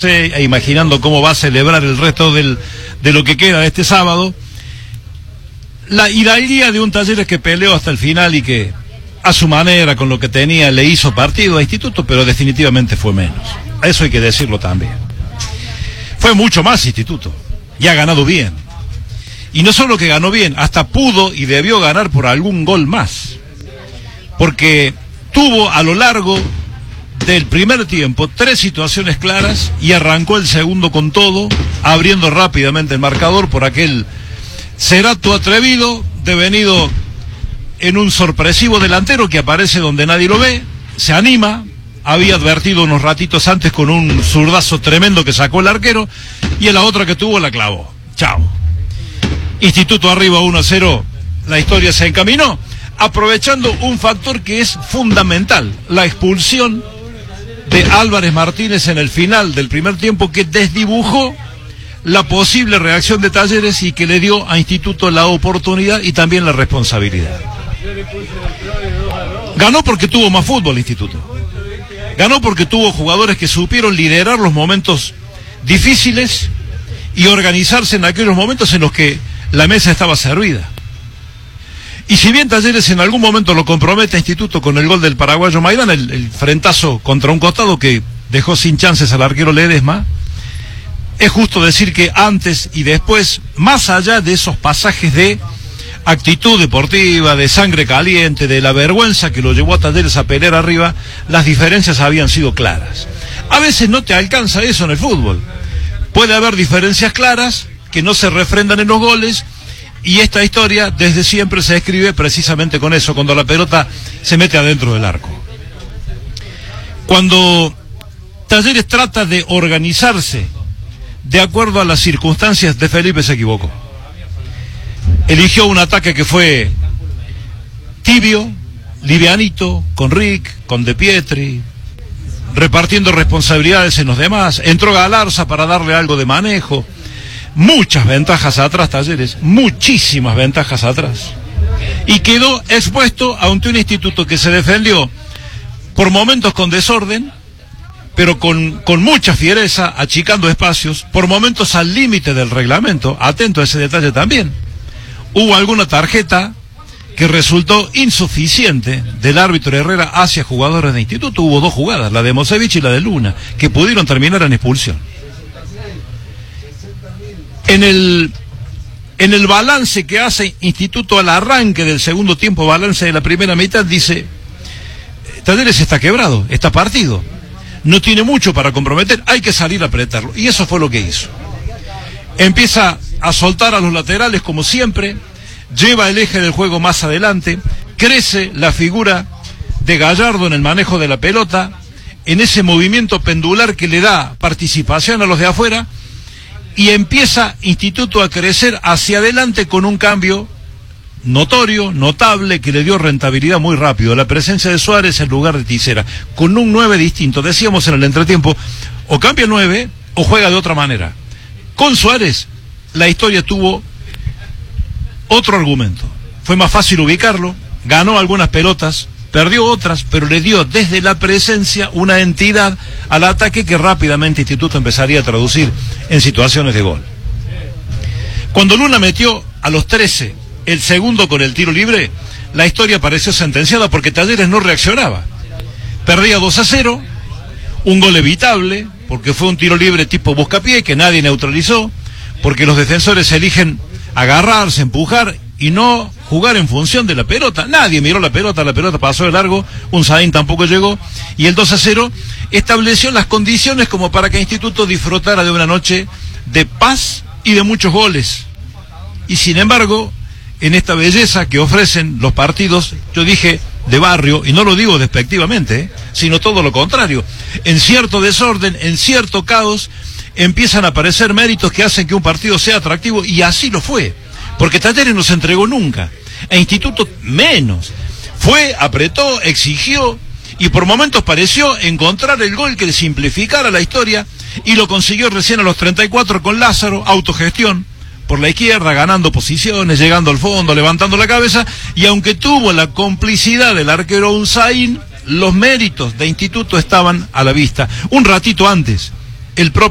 preparándose e imaginando cómo va a celebrar el resto de lo que queda de este sábado. La hidalguía de un Talleres que peleó hasta el final y que a su manera, con lo que tenía, le hizo partido a Instituto, pero definitivamente fue menos. Eso hay que decirlo también. Fue mucho más Instituto, y ha ganado bien. Y no solo que ganó bien, hasta pudo y debió ganar por algún gol más. Porque tuvo a lo largo del primer tiempo 3 situaciones claras y arrancó el segundo con todo, abriendo rápidamente el marcador por aquel Cerato atrevido, devenido en un sorpresivo delantero que aparece donde nadie lo ve, se anima, había advertido unos ratitos antes con un zurdazo tremendo que sacó el arquero, y en la otra que tuvo la clavó. Chao. Instituto arriba 1-0, la historia se encaminó, aprovechando un factor que es fundamental, la expulsión de Álvarez Martínez en el final del primer tiempo, que desdibujó la posible reacción de Talleres y que le dio a Instituto la oportunidad y también la responsabilidad. Ganó porque tuvo más fútbol Instituto. Ganó porque tuvo jugadores que supieron liderar los momentos difíciles y organizarse en aquellos momentos en los que la mesa estaba servida. Y si bien Talleres en algún momento lo compromete a Instituto con el gol del paraguayo Maidán, el frentazo contra un costado que dejó sin chances al arquero Ledesma, es justo decir que antes y después, más allá de esos pasajes de actitud deportiva, de sangre caliente, de la vergüenza que lo llevó a Talleres a pelear arriba, las diferencias habían sido claras. A veces no te alcanza eso en el fútbol. Puede haber diferencias claras que no se refrendan en los goles, y esta historia desde siempre se escribe precisamente con eso, cuando la pelota se mete adentro del arco. Cuando Talleres trata de organizarse de acuerdo a las circunstancias de Felipe, se equivocó. Eligió un ataque que fue tibio, livianito, con Rick, con De Pietri, repartiendo responsabilidades en los demás. Entró Galarza para darle algo de manejo. Muchas ventajas atrás Talleres, muchísimas ventajas atrás. Y quedó expuesto ante un Instituto que se defendió por momentos con desorden, pero con mucha fiereza, achicando espacios, por momentos al límite del reglamento. Atento a ese detalle también. Hubo alguna tarjeta que resultó insuficiente del árbitro Herrera hacia jugadores de Instituto. Hubo 2 jugadas, la de Mosevich y la de Luna, que pudieron terminar en expulsión. En el balance que hace Instituto al arranque del segundo tiempo, balance de la primera mitad, dice: Talleres está quebrado, está partido, no tiene mucho para comprometer, hay que salir a apretarlo. Y eso fue lo que hizo. Empieza a soltar a los laterales como siempre, lleva el eje del juego más adelante, crece la figura de Gallardo en el manejo de la pelota, en ese movimiento pendular que le da participación a los de afuera, y empieza Instituto a crecer hacia adelante con un cambio notorio, notable, que le dio rentabilidad muy rápido. La presencia de Suárez en lugar de Tisera, con un 9 distinto. Decíamos en el entretiempo, o cambia el 9 o juega de otra manera. Con Suárez, la historia tuvo otro argumento. Fue más fácil ubicarlo, ganó algunas pelotas, perdió otras, pero le dio desde la presencia una entidad al ataque que rápidamente Instituto empezaría a traducir en situaciones de gol. Cuando Luna metió a los 13 el segundo con el tiro libre, la historia pareció sentenciada porque Talleres no reaccionaba. Perdía 2-0, un gol evitable, porque fue un tiro libre tipo buscapié que nadie neutralizó, porque los defensores eligen agarrarse, empujar y no jugar en función de la pelota. Nadie miró la pelota pasó de largo, un Saín tampoco llegó, y el 2-0 estableció las condiciones como para que Instituto disfrutara de una noche de paz y de muchos goles. Y sin embargo, en esta belleza que ofrecen los partidos, yo dije de barrio, y no lo digo despectivamente, sino todo lo contrario, en cierto desorden, en cierto caos, empiezan a aparecer méritos que hacen que un partido sea atractivo, y así lo fue, porque Talleres no se entregó nunca, e Instituto menos. Fue, apretó, exigió, y por momentos pareció encontrar el gol que le simplificara la historia, y lo consiguió recién a los 34 con Lázaro, autogestión, por la izquierda, ganando posiciones, llegando al fondo, levantando la cabeza, y aunque tuvo la complicidad del arquero Unzaín, los méritos de Instituto estaban a la vista. Un ratito antes, el propio